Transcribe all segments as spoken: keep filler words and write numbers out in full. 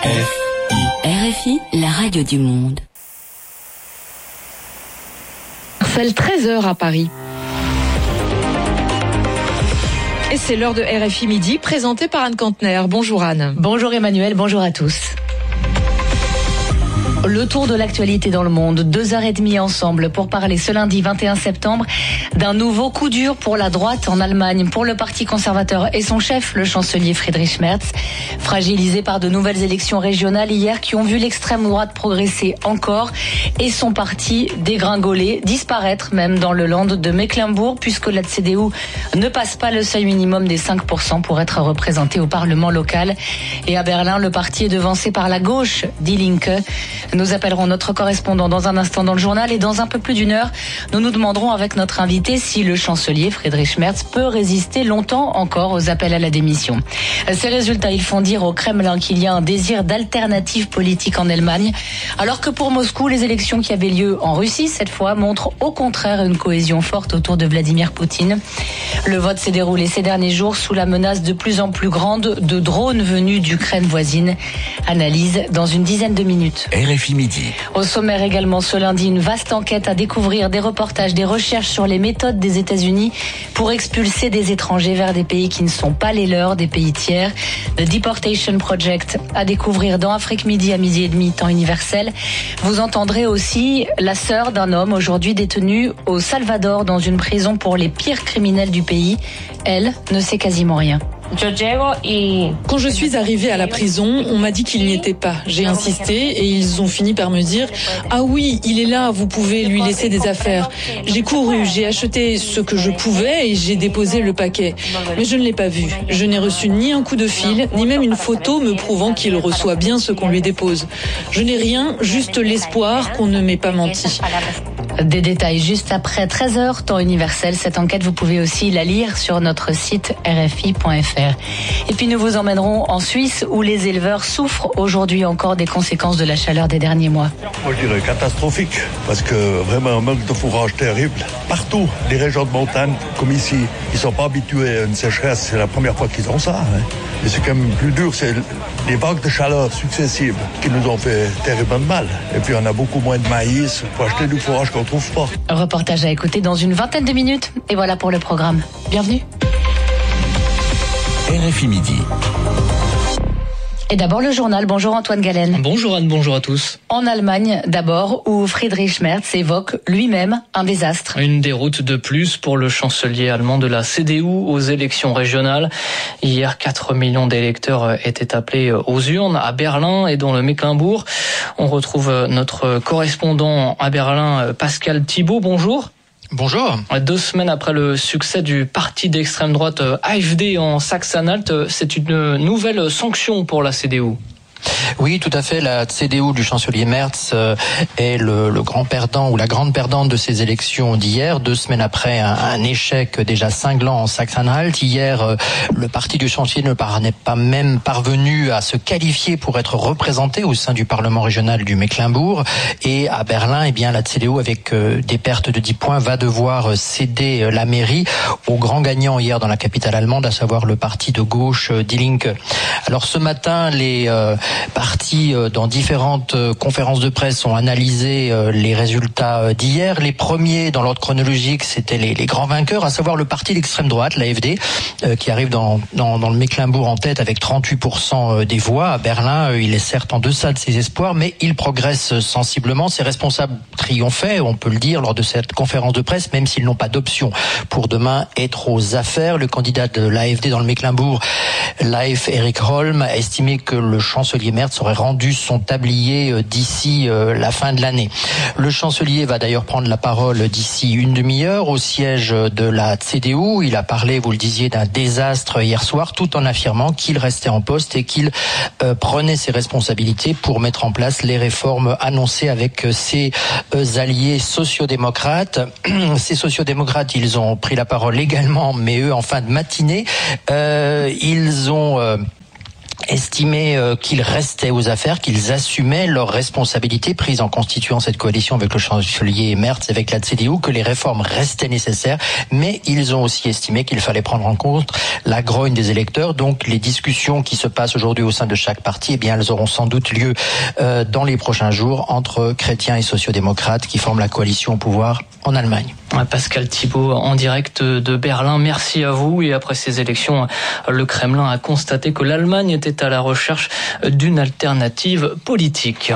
R F I, la radio du monde. Marcel, treize heures à Paris. Et c'est l'heure de R F I Midi, présentée par Anne Kantner. Bonjour Anne. Bonjour Emmanuel, bonjour à tous. Le tour de l'actualité dans le monde, deux heures et demie ensemble pour parler ce lundi vingt et un septembre d'un nouveau coup dur pour la droite en Allemagne, pour le parti conservateur et son chef, le chancelier Friedrich Merz, fragilisé par de nouvelles élections régionales hier qui ont vu l'extrême droite progresser encore et son parti dégringoler, disparaître même dans le land de Mecklembourg puisque la C D U ne passe pas le seuil minimum des cinq pour cent pour être représenté au Parlement local. Et à Berlin, le parti est devancé par la gauche, Die Linke. Nous appellerons notre correspondant dans un instant dans le journal et dans un peu plus d'une heure, nous nous demanderons avec notre invité si le chancelier Friedrich Merz peut résister longtemps encore aux appels à la démission. Ces résultats, ils font dire au Kremlin qu'il y a un désir d'alternative politique en Allemagne, alors que pour Moscou, les élections qui avaient lieu en Russie cette fois montrent au contraire une cohésion forte autour de Vladimir Poutine. Le vote s'est déroulé ces derniers jours sous la menace de plus en plus grande de drones venus d'Ukraine voisine. Analyse dans une dizaine de minutes. R F I Midi. Au sommaire également ce lundi, une vaste enquête à découvrir, des reportages, des recherches sur les méthodes des États-Unis pour expulser des étrangers vers des pays qui ne sont pas les leurs, des pays tiers. The Deportation Project à découvrir dans Afrique Midi à midi et demi, temps universel. Vous entendrez aussi la sœur d'un homme aujourd'hui détenu au Salvador dans une prison pour les pires criminels du pays. Elle ne sait quasiment rien. Quand je suis arrivée à la prison, on m'a dit qu'il n'y était pas. J'ai insisté et ils ont fini par me dire « Ah oui, il est là, vous pouvez lui laisser des affaires ». J'ai couru, j'ai acheté ce que je pouvais et j'ai déposé le paquet. Mais je ne l'ai pas vu. Je n'ai reçu ni un coup de fil, ni même une photo me prouvant qu'il reçoit bien ce qu'on lui dépose. Je n'ai rien, juste l'espoir qu'on ne m'ait pas menti. Des détails juste après treize heures, temps universel. Cette enquête, vous pouvez aussi la lire sur notre site r f i point f r. Et puis nous vous emmènerons en Suisse où les éleveurs souffrent aujourd'hui encore des conséquences de la chaleur des derniers mois. Moi je dirais catastrophique, parce que vraiment un manque de fourrage terrible. Partout, les régions de montagne, comme ici, ils ne sont pas habitués à une sécheresse, c'est la première fois qu'ils ont ça. Hein. Et c'est quand même plus dur, c'est les vagues de chaleur successives qui nous ont fait terriblement mal. Et puis on a beaucoup moins de maïs pour acheter du fourrage qu'on trouve pas. Un reportage à écouter dans une vingtaine de minutes. Et voilà pour le programme. Bienvenue. R F I Midi. Et d'abord le journal. Bonjour Antoine Galen. Bonjour Anne, bonjour à tous. En Allemagne d'abord, où Friedrich Merz évoque lui-même un désastre. Une déroute de plus pour le chancelier allemand de la C D U aux élections régionales. Hier, quatre millions d'électeurs étaient appelés aux urnes à Berlin et dans le Mecklembourg. On retrouve notre correspondant à Berlin, Pascal Thibault. Bonjour. Bonjour. Deux semaines après le succès du parti d'extrême droite A F D en Saxe-Anhalt, c'est une nouvelle sanction pour la C D U. Oui, tout à fait. La C D U du chancelier Merz est le, le grand perdant ou la grande perdante de ces élections d'hier, deux semaines après un, un échec déjà cinglant en Saxe-Anhalt. Hier, le parti du chancelier ne n'est pas même parvenu à se qualifier pour être représenté au sein du Parlement régional du Mecklembourg. Et à Berlin, eh bien, la C D U, avec des pertes de dix points, va devoir céder la mairie au grand gagnant hier dans la capitale allemande, à savoir le parti de gauche Die Linke. Alors ce matin, les euh, partis dans différentes conférences de presse ont analysé les résultats d'hier. Les premiers dans l'ordre chronologique, c'était les, les grands vainqueurs, à savoir le parti d'extrême droite, l'A F D, qui arrive dans, dans, dans le Mecklembourg en tête avec trente-huit pour cent des voix. À Berlin, il est certes en deçà de ses espoirs, mais il progresse sensiblement. Ses responsables triomphaient, on peut le dire, lors de cette conférence de presse, même s'ils n'ont pas d'option pour demain être aux affaires. Le candidat de l'A F D dans le Mecklembourg, Leif Erik Holm, a estimé que le chancelier Merz aurait rendu son tablier d'ici la fin de l'année. Le chancelier va d'ailleurs prendre la parole d'ici une demi-heure au siège de la C D U. Il a parlé, vous le disiez, d'un désastre hier soir, tout en affirmant qu'il restait en poste et qu'il euh, prenait ses responsabilités pour mettre en place les réformes annoncées avec ses euh, alliés sociodémocrates. Ces sociodémocrates, ils ont pris la parole également, mais eux en fin de matinée. Euh, ils ont... Euh, estimé euh, qu'ils restaient aux affaires, qu'ils assumaient leurs responsabilités prises en constituant cette coalition avec le chancelier Merz, avec la C D U, que les réformes restaient nécessaires, mais ils ont aussi estimé qu'il fallait prendre en compte la grogne des électeurs. Donc les discussions qui se passent aujourd'hui au sein de chaque parti, eh bien elles auront sans doute lieu euh, dans les prochains jours entre chrétiens et sociodémocrates qui forment la coalition au pouvoir en Allemagne. Pascal Thibault en direct de Berlin, merci à vous. Et après ces élections, le Kremlin a constaté que l'Allemagne était à la recherche d'une alternative politique.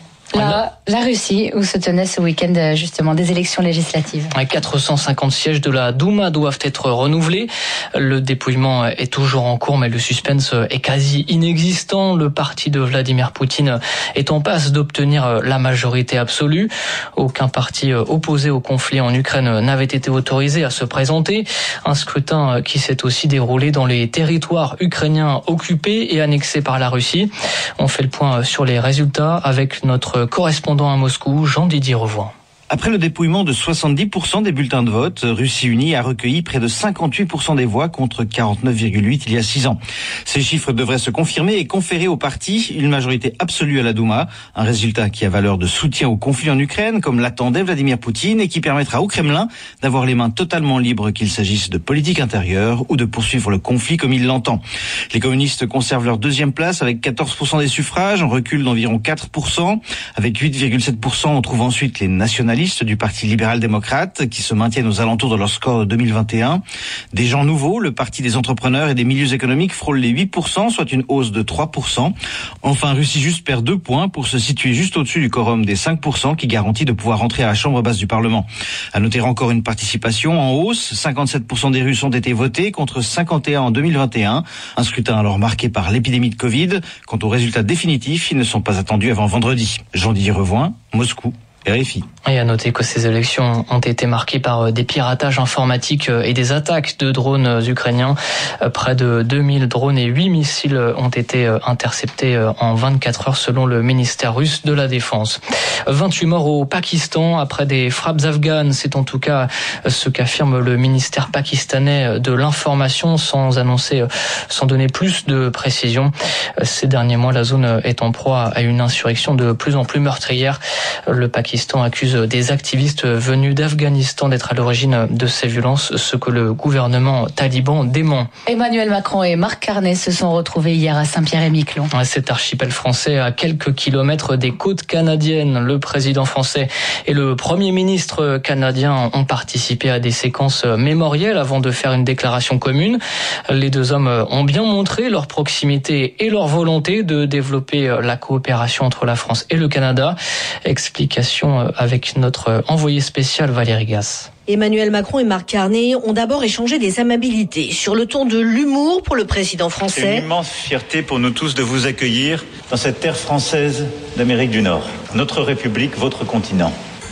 La, la Russie, où se tenaient ce week-end justement des élections législatives. quatre cent cinquante sièges de la Douma doivent être renouvelés. Le dépouillement est toujours en cours, mais le suspense est quasi inexistant. Le parti de Vladimir Poutine est en passe d'obtenir la majorité absolue. Aucun parti opposé au conflit en Ukraine n'avait été autorisé à se présenter. Un scrutin qui s'est aussi déroulé dans les territoires ukrainiens occupés et annexés par la Russie. On fait le point sur les résultats avec notre correspondant à Moscou, Jean-Didier Revoix. Après le dépouillement de soixante-dix pour cent des bulletins de vote, Russie Unie a recueilli près de cinquante-huit pour cent des voix contre quarante-neuf virgule huit il y a six ans. Ces chiffres devraient se confirmer et conférer au parti une majorité absolue à la Douma, un résultat qui a valeur de soutien au conflit en Ukraine, comme l'attendait Vladimir Poutine, et qui permettra au Kremlin d'avoir les mains totalement libres, qu'il s'agisse de politique intérieure ou de poursuivre le conflit comme il l'entend. Les communistes conservent leur deuxième place avec quatorze pour cent des suffrages, en recul d'environ quatre pour cent. Avec huit virgule sept pour cent, on trouve ensuite les nationalistes du Parti libéral-démocrate qui se maintiennent aux alentours de leur score de deux mille vingt et un. Des gens nouveaux, le Parti des entrepreneurs et des milieux économiques frôle les huit pour cent, soit une hausse de trois pour cent. Enfin, Russie Juste perd deux points pour se situer juste au-dessus du quorum des cinq pour cent qui garantit de pouvoir entrer à la chambre basse du Parlement. À noter encore une participation en hausse. cinquante-sept pour cent des Russes ont été votés contre cinquante et un en deux mille vingt et un. Un scrutin alors marqué par l'épidémie de Covid. Quant aux résultats définitifs, ils ne sont pas attendus avant vendredi. Jean-Didier Revoin, Moscou. R F I. Et à noter que ces élections ont été marquées par des piratages informatiques et des attaques de drones ukrainiens. Près de deux mille drones et huit missiles ont été interceptés en vingt-quatre heures selon le ministère russe de la Défense. vingt-huit morts au Pakistan après des frappes afghanes. C'est en tout cas ce qu'affirme le ministère pakistanais de l'information sans annoncer, sans donner plus de précisions. Ces derniers mois, la zone est en proie à une insurrection de plus en plus meurtrière. Le Pakistan Pakistan accuse des activistes venus d'Afghanistan d'être à l'origine de ces violences, ce que le gouvernement taliban dément. Emmanuel Macron et Marc Carnet se sont retrouvés hier à Saint-Pierre-et-Miquelon. Cet archipel français à quelques kilomètres des côtes canadiennes. Le président français et le premier ministre canadien ont participé à des séquences mémorielles avant de faire une déclaration commune. Les deux hommes ont bien montré leur proximité et leur volonté de développer la coopération entre la France et le Canada. Explication avec notre envoyé spécial Valérie Gasse. Emmanuel Macron et Marc Carnet ont d'abord échangé des amabilités sur le ton de l'humour pour le président français. C'est une immense fierté pour nous tous de vous accueillir dans cette terre française d'Amérique du Nord. Notre République, votre continent.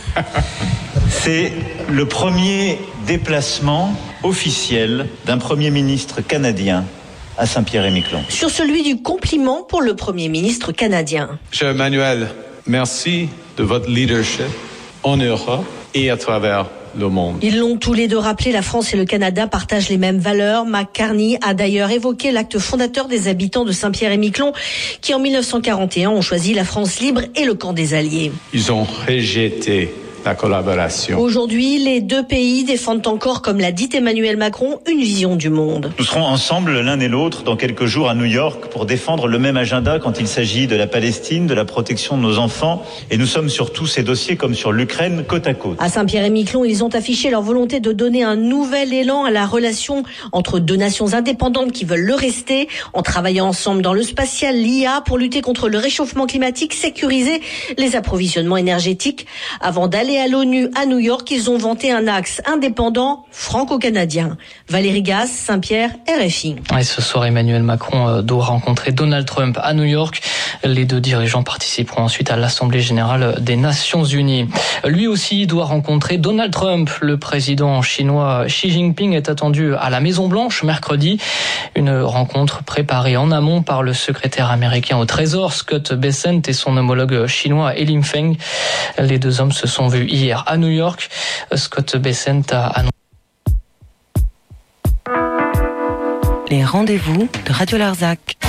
C'est le premier déplacement officiel d'un Premier ministre canadien à Saint-Pierre-et-Miquelon. Sur celui du compliment pour le Premier ministre canadien. Cher Emmanuel, merci de votre leadership en Europe et à travers le monde. Ils l'ont tous les deux rappelé, la France et le Canada partagent les mêmes valeurs. Marc Carney a d'ailleurs évoqué l'acte fondateur des habitants de Saint-Pierre-et-Miquelon qui en mille neuf cent quarante et un ont choisi la France libre et le camp des Alliés. Ils ont rejeté la collaboration. Aujourd'hui, les deux pays défendent encore, comme l'a dit Emmanuel Macron, une vision du monde. Nous serons ensemble l'un et l'autre dans quelques jours à New York pour défendre le même agenda quand il s'agit de la Palestine, de la protection de nos enfants. Et nous sommes sur tous ces dossiers comme sur l'Ukraine, côte à côte. À Saint-Pierre-et-Miquelon, ils ont affiché leur volonté de donner un nouvel élan à la relation entre deux nations indépendantes qui veulent le rester, en travaillant ensemble dans le spatial, l'I A, pour lutter contre le réchauffement climatique, sécuriser les approvisionnements énergétiques. Avant d'aller à l'ONU à New York, ils ont vanté un axe indépendant franco-canadien. Valérie Gasse, Saint-Pierre, R F I. Et ce soir, Emmanuel Macron doit rencontrer Donald Trump à New York. Les deux dirigeants participeront ensuite à l'Assemblée générale des Nations Unies. Lui aussi doit rencontrer Donald Trump. Le président chinois Xi Jinping est attendu à la Maison-Blanche mercredi. Une rencontre préparée en amont par le secrétaire américain au Trésor, Scott Bessent, et son homologue chinois, He Lingfeng. Les deux hommes se sont vus hier à New York. Scott Bessent a annoncé. Les rendez-vous de Radio Larzac.